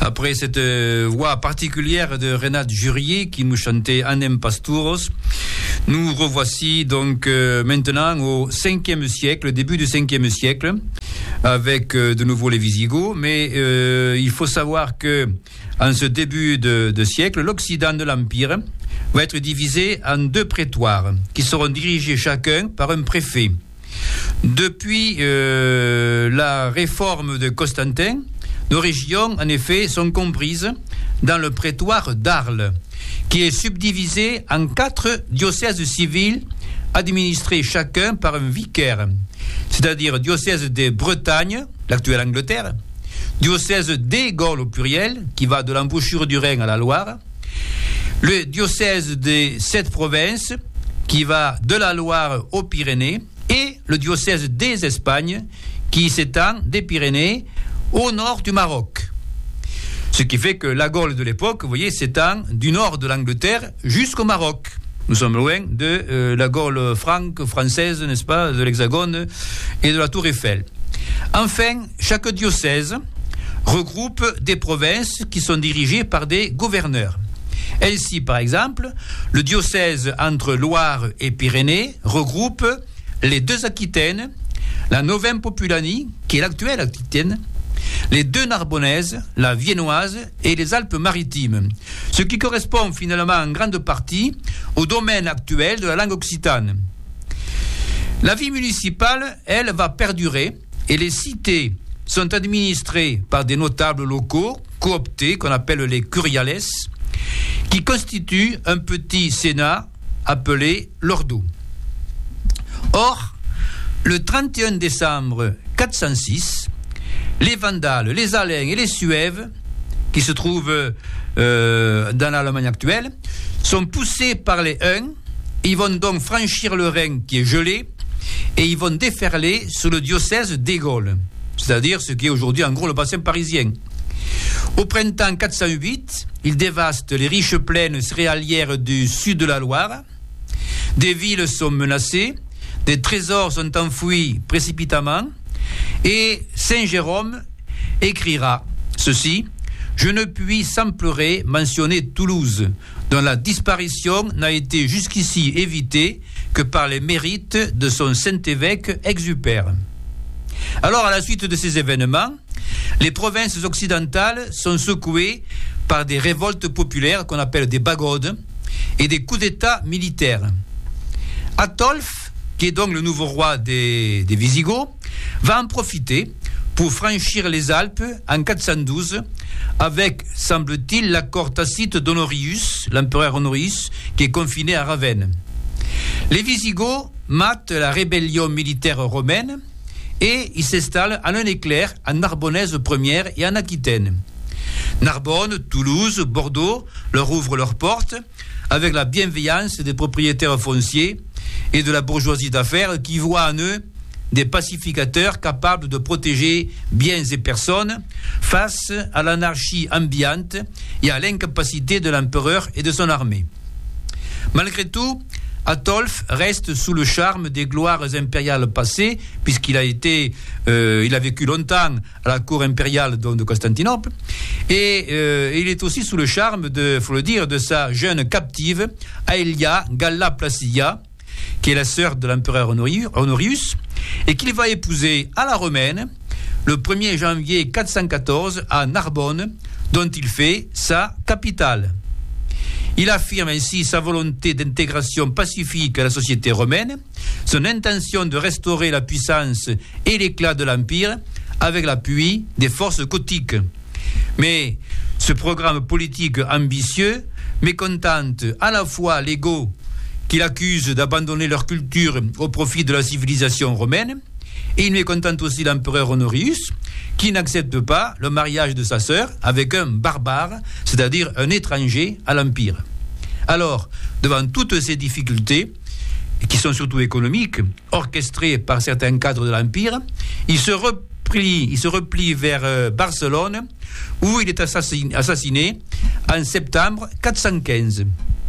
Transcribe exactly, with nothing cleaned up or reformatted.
Après cette euh, voix particulière de Renate Jurier qui nous chantait Anem Pastouros, nous revoici donc euh, maintenant au cinquième siècle, début du cinquième siècle, avec euh, de nouveau les Visigoths. Mais euh, il faut savoir que en ce début de, de siècle, l'Occident de l'Empire va être divisé en deux prétoires qui seront dirigés chacun par un préfet. Depuis euh, la réforme de Constantin, nos régions, en effet, sont comprises dans le prétoire d'Arles, qui est subdivisé en quatre diocèses civils administrés chacun par un vicaire, c'est-à-dire diocèse de Bretagne, l'actuelle Angleterre, diocèse des Gaules au pluriel, qui va de l'embouchure du Rhin à la Loire, le diocèse des sept provinces, qui va de la Loire aux Pyrénées, et le diocèse des Espagnes, qui s'étend des Pyrénées au nord du Maroc. Ce qui fait que la Gaule de l'époque, vous voyez, s'étend du nord de l'Angleterre jusqu'au Maroc. Nous sommes loin de euh, la Gaule franque, française, n'est-ce pas, de l'Hexagone et de la Tour Eiffel. Enfin, chaque diocèse regroupe des provinces qui sont dirigées par des gouverneurs. Ainsi, par exemple, le diocèse entre Loire et Pyrénées regroupe les deux Aquitaines, la Novem Populani, qui est l'actuelle Aquitaine, les deux Narbonnaises, la Viennoise et les Alpes-Maritimes, ce qui correspond finalement en grande partie au domaine actuel de la langue occitane. La vie municipale, elle, va perdurer et les cités sont administrées par des notables locaux cooptés qu'on appelle les curiales, qui constituent un petit sénat appelé l'ordo. Or, le trente et un décembre quatre cent six, les Vandales, les Alains et les Suèves, qui se trouvent euh, dans l'Allemagne actuelle, sont poussés par les Huns. Ils vont donc franchir le Rhin qui est gelé et ils vont déferler sur le diocèse des Gaules, c'est-à-dire ce qui est aujourd'hui en gros le bassin parisien. Au printemps quatre cent huit, ils dévastent les riches plaines céréalières du sud de la Loire. Des villes sont menacées, des trésors sont enfouis précipitamment. Et Saint Jérôme écrira ceci: « Je ne puis sans pleurer mentionner Toulouse, dont la disparition n'a été jusqu'ici évitée que par les mérites de son Saint-Évêque Exupère. » Alors, à la suite de ces événements, les provinces occidentales sont secouées par des révoltes populaires qu'on appelle des bagaudes et des coups d'État militaires. Atolphe, qui est donc le nouveau roi des, des Visigoths, va en profiter pour franchir les Alpes en quatre cent douze avec, semble-t-il, l'accord tacite d'Honorius, l'empereur Honorius, qui est confiné à Ravenne. Les Visigoths matent la rébellion militaire romaine et ils s'installent en un éclair en Narbonnaise première et en Aquitaine. Narbonne, Toulouse, Bordeaux leur ouvrent leurs portes avec la bienveillance des propriétaires fonciers et de la bourgeoisie d'affaires qui voient en eux des pacificateurs capables de protéger biens et personnes face à l'anarchie ambiante et à l'incapacité de l'empereur et de son armée. Malgré tout, Atolphe reste sous le charme des gloires impériales passées, puisqu'il a été, euh, il a vécu longtemps à la cour impériale de Constantinople, et euh, il est aussi sous le charme, de, faut le dire, de sa jeune captive, Aelia Galla Placidia, qui est la sœur de l'empereur Honorius, et qu'il va épouser à la romaine le premier janvier quatre cent quatorze à Narbonne, dont il fait sa capitale. Il affirme ainsi sa volonté d'intégration pacifique à la société romaine, son intention de restaurer la puissance et l'éclat de l'Empire avec l'appui des forces gothiques. Mais ce programme politique ambitieux mécontente à la fois les Goths qu'il accuse d'abandonner leur culture au profit de la civilisation romaine, et il mécontente aussi l'empereur Honorius, qui n'accepte pas le mariage de sa sœur avec un barbare, c'est-à-dire un étranger à l'Empire. Alors, devant toutes ces difficultés, qui sont surtout économiques, orchestrées par certains cadres de l'Empire, il se replie, il se replie vers euh, Barcelone, où il est assassiné, assassiné en septembre quatre cent quinze.